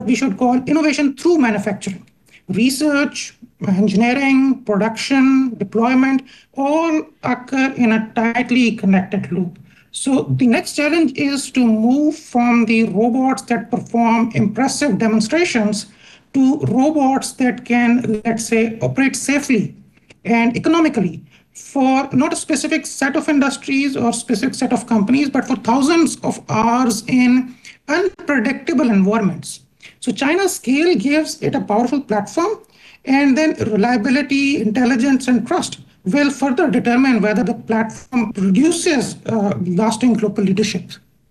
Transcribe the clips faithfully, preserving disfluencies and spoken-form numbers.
we should call innovation through manufacturing. Research, engineering, production, deployment all occur in a tightly connected loop. So the next challenge is to move from the robots that perform impressive demonstrations to robots that can, let's say, operate safely and economically for not a specific set of industries or specific set of companies, but for thousands of hours in unpredictable environments. So China's scale gives it a powerful platform, and then reliability, intelligence, and trust will further determine whether the platform produces uh, lasting global leadership.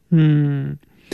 Hmm.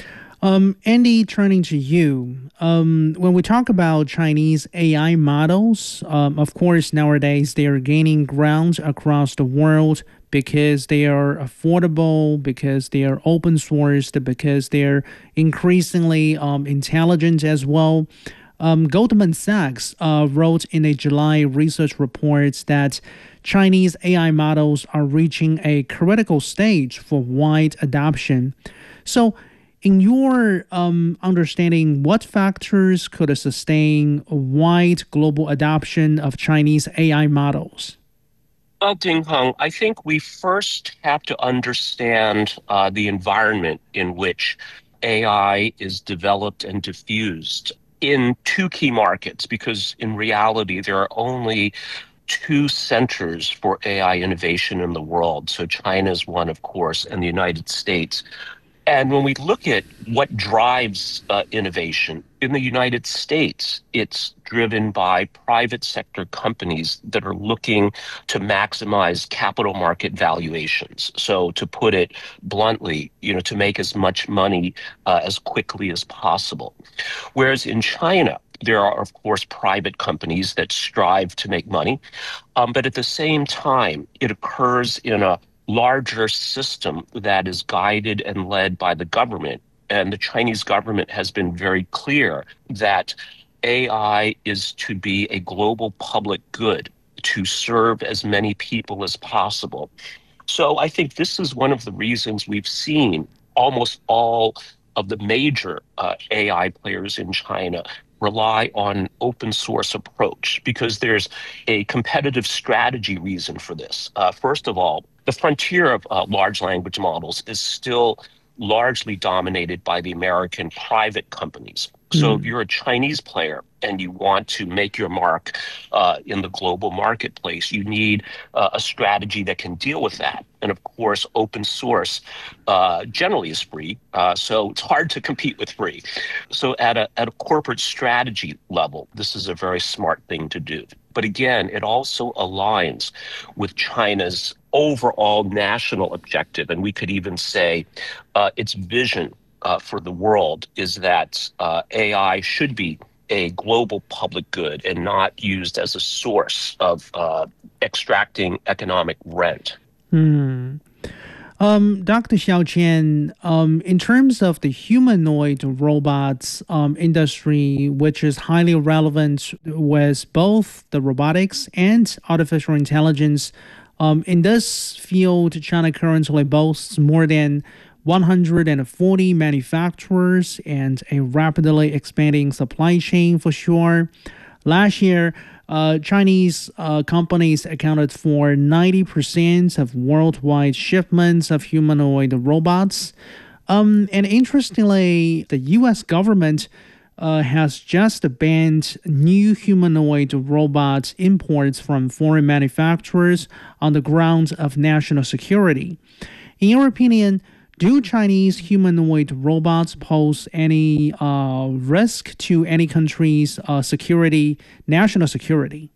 Um, Andy, turning to you, um, when we talk about Chinese A I models, um, of course, nowadays they are gaining ground across the world because they are affordable, because they are open sourced, because they're increasingly um, intelligent as well. Um, Goldman Sachs uh, wrote in a July research report that Chinese A I models are reaching a critical stage for wide adoption. So, in your um, understanding, what factors could sustain a wide global adoption of Chinese A I models? Well, Ding Heng, I think we first have to understand uh, the environment in which A I is developed and diffused in two key markets, because in reality, there are only two centers for A I innovation in the world. So China is one, of course, and the United States. And when we look at what drives uh, innovation in the United States, it's driven by private sector companies that are looking to maximize capital market valuations. So to put it bluntly, you know, to make as much money uh, as quickly as possible. Whereas in China, there are, of course, private companies that strive to make money. Um, but at the same time, it occurs in a larger system that is guided and led by the government. And the Chinese government has been very clear that A I is to be a global public good, to serve as many people as possible. So I think this is one of the reasons we've seen almost all of the major uh, A I players in China rely on an open source approach, because there's a competitive strategy reason for this. Uh, first of all, the frontier of uh, large language models is still largely dominated by the American private companies. So if you're a Chinese player and you want to make your mark uh, in the global marketplace, you need uh, a strategy that can deal with that. And of course, open source uh, generally is free, uh, so it's hard to compete with free. So at a, at a corporate strategy level, this is a very smart thing to do. But again, it also aligns with China's overall national objective. And we could even say uh, its vision uh, for the world is that uh, A I should be a global public good and not used as a source of uh, extracting economic rent. Hmm. Um, Doctor Xiao Qian, um, in terms of the humanoid robots um, industry, which is highly relevant with both the robotics and artificial intelligence, um, in this field, China currently boasts more than one hundred forty manufacturers and a rapidly expanding supply chain for sure. Last year, uh, Chinese uh, companies accounted for ninety percent of worldwide shipments of humanoid robots. Um, and interestingly, the U S government uh, has just banned new humanoid robot imports from foreign manufacturers on the grounds of national security. In your opinion, do Chinese humanoid robots pose any uh, risk to any country's uh, security, national security?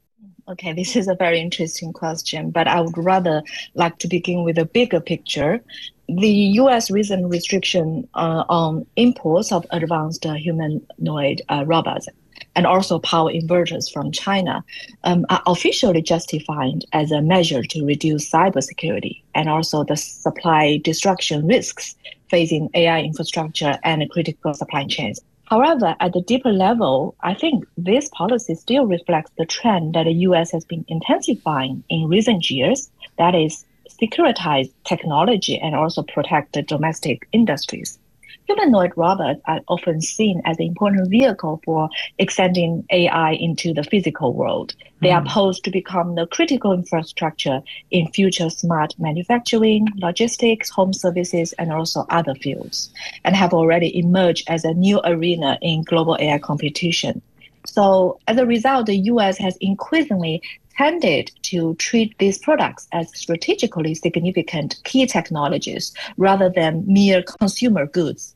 Okay, this is a very interesting question, but I would rather like to begin with a bigger picture. The U S recent restriction uh, on imports of advanced uh, humanoid uh, robots and also power inverters from China um, are officially justified as a measure to reduce cybersecurity and also the supply disruption risks facing A I infrastructure and critical supply chains. However, at the deeper level, I think this policy still reflects the trend that the U S has been intensifying in recent years, that is, securitize technology and also protect the domestic industries. humanoid robots are often seen as an important vehicle for extending A I into the physical world. They are posed to become the critical infrastructure in future smart manufacturing, logistics, home services, and also other fields, and have already emerged as a new arena in global A I competition. So as a result, the U S has increasingly tended to treat these products as strategically significant key technologies rather than mere consumer goods.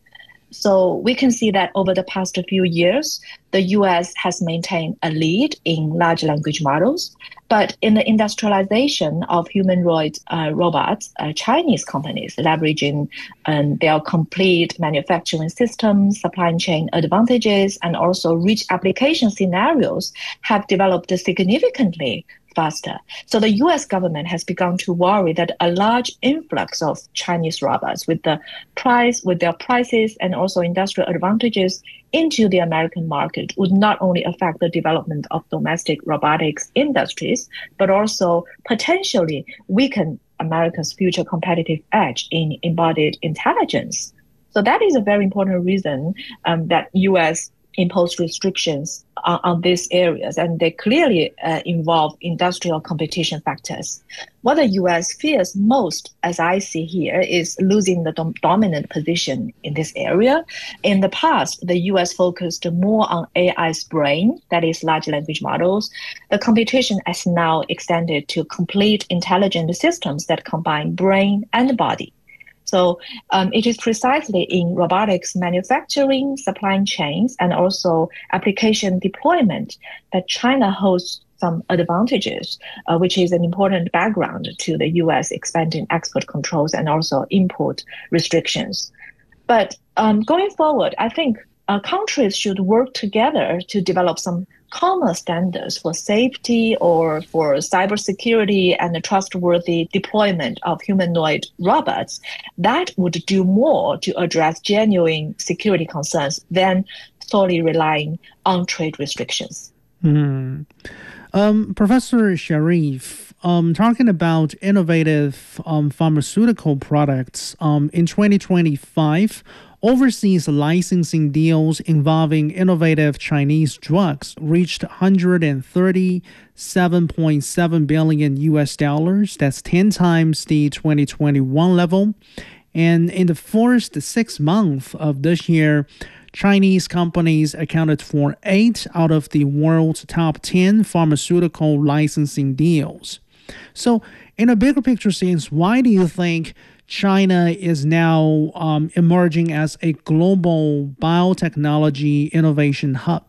So we can see that over the past few years, the U S has maintained a lead in large language models, but in the industrialization of humanoid uh, robots, uh, Chinese companies leveraging um, their complete manufacturing systems, supply chain advantages, and also rich application scenarios have developed significantly faster. So the U S government has begun to worry that a large influx of Chinese robots with the price, with their prices and also industrial advantages into the American market would not only affect the development of domestic robotics industries, but also potentially weaken America's future competitive edge in embodied intelligence. So that is a very important reason um, that U S impose restrictions on, on these areas, and they clearly uh, involve industrial competition factors. What the U S fears most, as I see here, is losing the dom- dominant position in this area. In the past, the U S focused more on A I's brain, that is large language models. The competition has now extended to complete intelligent systems that combine brain and body. So um, it is precisely in robotics manufacturing, supply chains, and also application deployment that China holds some advantages, uh, which is an important background to the U S expanding export controls and also import restrictions. But um, going forward, I think uh, countries should work together to develop some common standards for safety or for cybersecurity and the trustworthy deployment of humanoid robots that would do more to address genuine security concerns than solely relying on trade restrictions. Mm. Um, Professor Sharif, um, talking about innovative um, pharmaceutical products, um, in twenty twenty-five, overseas licensing deals involving innovative Chinese drugs reached one hundred thirty-seven point seven billion U S dollars. That's ten times the twenty twenty-one level. And in the first six months of this year, Chinese companies accounted for eight out of the world's top ten pharmaceutical licensing deals. So, in a bigger picture sense, why do you think China is now um, emerging as a global biotechnology innovation hub?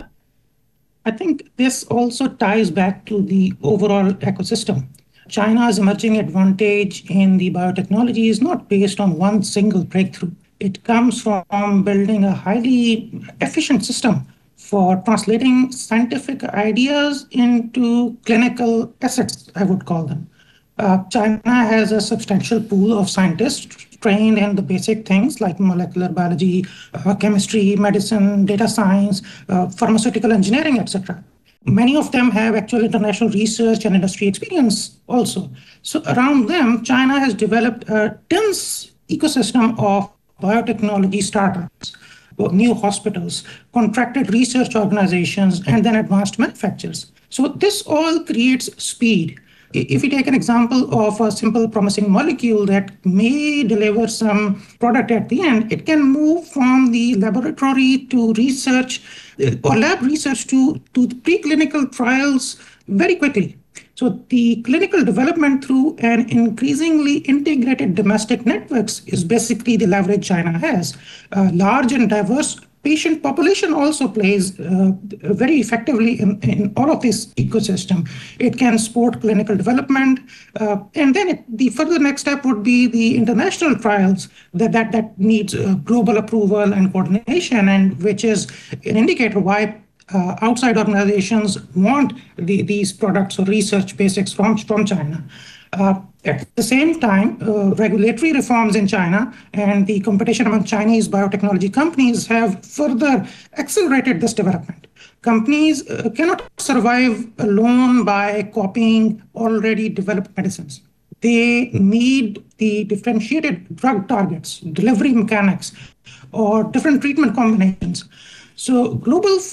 I think this also ties back to the overall ecosystem. China's emerging advantage in the biotechnology is not based on one single breakthrough. It comes from building a highly efficient system for translating scientific ideas into clinical assets, I would call them. Uh, China has a substantial pool of scientists trained in the basic things like molecular biology, uh, chemistry, medicine, data science, uh, pharmaceutical engineering, et cetera. Many of them have actual international research and industry experience also. So around them, China has developed a dense ecosystem of biotechnology startups, new hospitals, contracted research organizations, and then advanced manufacturers. So this all creates speed. If you take an example of a simple promising molecule that may deliver some product at the end, it can move from the laboratory to research or lab research to, to preclinical trials very quickly. So the clinical development through an increasingly integrated domestic networks is basically the leverage China has. A large and diverse patient population also plays uh, very effectively in, in all of this ecosystem. It can support clinical development. Uh, and then it, the further next step would be the international trials that, that, that needs uh, global approval and coordination, and which is an indicator why uh, outside organizations want the, these products or research basics from, from China. Uh, at the same time, uh, regulatory reforms in China and the competition among Chinese biotechnology companies have further accelerated this development. Companies uh, cannot survive alone by copying already developed medicines. They need the differentiated drug targets, delivery mechanics, or different treatment combinations. So global